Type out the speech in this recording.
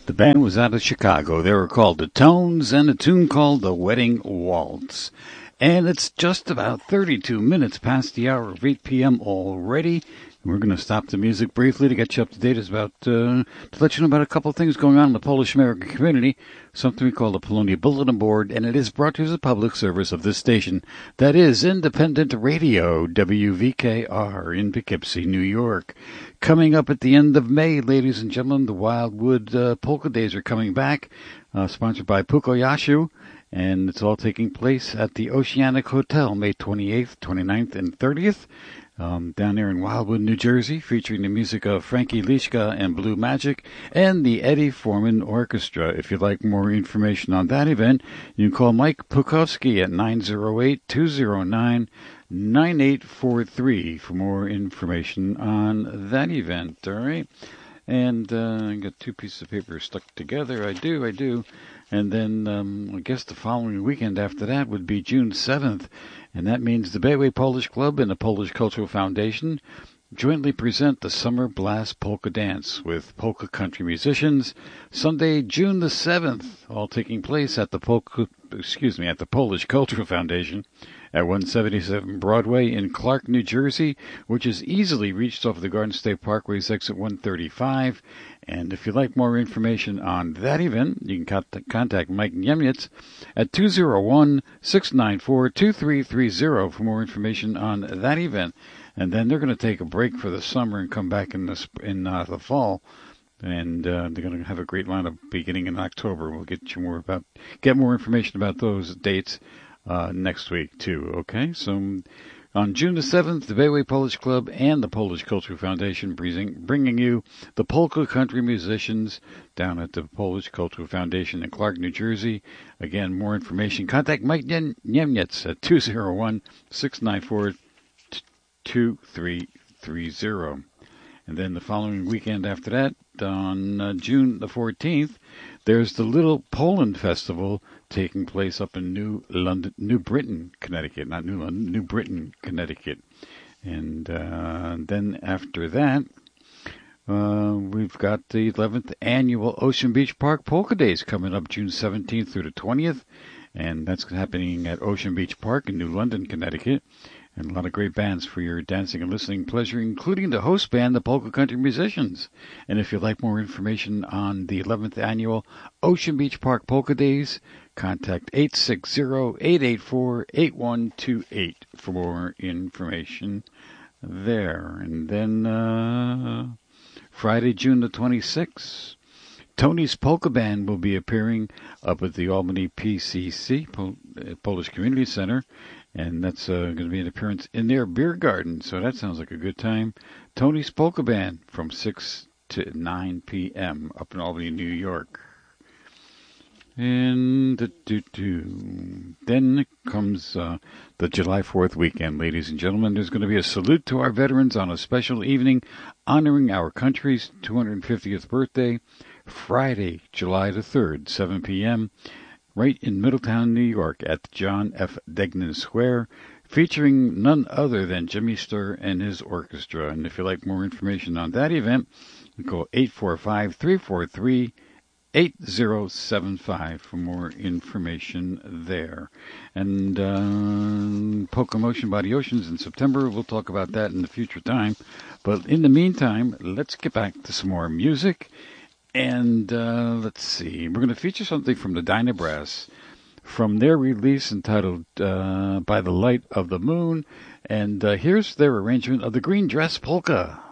The band was out of Chicago. They were called The Tones, and a tune called The Wedding Waltz. And it's just about 32 minutes past the hour of 8 p.m. already. We're going to stop the music briefly to get you up to date to let you know about a couple of things going on in the Polish American community, something we call the Polonia Bulletin Board, and it is brought to you as a public service of this station. That is Independent Radio, WVKR, in Poughkeepsie, New York. Coming up at the end of May, ladies and gentlemen, the Wildwood Polka Days are coming back, sponsored by Pukoyashu. And it's all taking place at the Oceanic Hotel, May 28th, 29th, and 30th, down there in Wildwood, New Jersey, featuring the music of Frankie Lischka and Blue Magic and the Eddie Foreman Orchestra. If you'd like more information on that event, you can call Mike Pukowski at 908-209-9843 for more information on that event, all right? And I got two pieces of paper stuck together. I do. And then I guess the following weekend after that would be June 7th. And that means the Bayway Polish Club and the Polish Cultural Foundation jointly present the Summer Blast Polka Dance with polka country musicians. Sunday, June the 7th, all taking place at the Polish Cultural Foundation at 177 Broadway in Clark, New Jersey, which is easily reached off the Garden State Parkway's exit 135. And if you'd like more information on that event, you can contact Mike Niemnitz at 201-694-2330 for more information on that event. And then they're going to take a break for the summer and come back in the fall. And they're going to have a great lineup beginning in October. We'll get more information about those dates next week too. Okay, so on June the 7th, the Bayway Polish Club and the Polish Cultural Foundation bringing you the polka country musicians down at the Polish Cultural Foundation in Clark, New Jersey. Again, more information, contact Mike Niemnitz at 201-694-2330. And then the following weekend after that, on June the 14th, there's the Little Poland Festival taking place up in New Britain, Connecticut. Not New London, New Britain, Connecticut. And then after that, we've got the 11th annual Ocean Beach Park Polka Days coming up June 17th through the 20th. And that's happening at Ocean Beach Park in New London, Connecticut. And a lot of great bands for your dancing and listening pleasure, including the host band, the Polka Country Musicians. And if you'd like more information on the 11th annual Ocean Beach Park Polka Days, contact 860-884-8128 for more information there. And then Friday, June the 26th, Tony's Polka Band will be appearing up at the Albany PCC, Polish Community Center. And that's going to be an appearance in their beer garden. So that sounds like a good time. Tony's Polka Band from 6 to 9 p.m. up in Albany, New York. And then comes the July 4th weekend, ladies and gentlemen. There's going to be a salute to our veterans on a special evening honoring our country's 250th birthday, Friday, July the 3rd, 7 p.m., right in Middletown, New York at John F. Degnan Square, featuring none other than Jimmy Sturr and his orchestra. And if you'd like more information on that event, call 845-343-8075 for more information there. And Polka Motion by the Oceans in September. We'll talk about that in the future time. But in the meantime, let's get back to some more music. And let's see, we're going to feature something from the Dyna Brass from their release entitled By the Light of the Moon. And here's their arrangement of the Green Dress Polka.